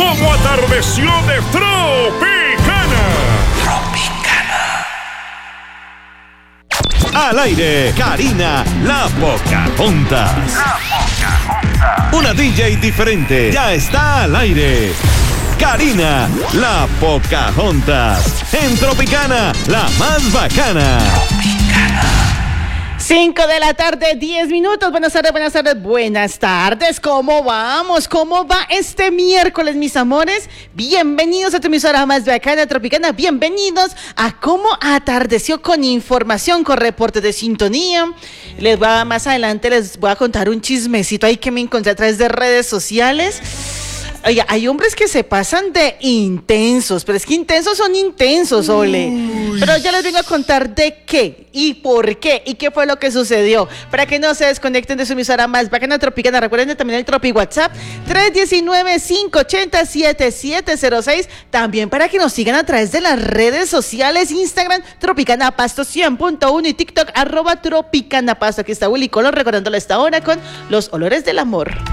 cómo atardeció de Tropicana. Al aire, Karina, la Pocahontas. Una DJ diferente, ya está al aire. Karina, la Pocahontas. En Tropicana, la más bacana. 5 de la tarde, 10 minutos. Buenas tardes, buenas tardes, buenas tardes. ¿Cómo vamos? ¿Cómo va este miércoles, mis amores? Bienvenidos a tu emisora más bacana, Tropicana. Bienvenidos a Cómo Atardeció, con información, con reportes de sintonía. Más adelante les voy a contar un chismecito ahí que me encontré a través de redes sociales. Oye, hay hombres que se pasan de intensos, pero es que intensos son intensos, ole. Pero ya les vengo a contar de qué y por qué y qué fue lo que sucedió. Para que no se desconecten de su emisora más bacana, Tropicana. Recuerden también el Tropi WhatsApp 319-580-7706. También para que nos sigan a través de las redes sociales, Instagram, Tropicana Pasto 100.1 y TikTok, @Tropicana Pasto. Aquí está Willy Colón recordándole esta hora con los olores del amor.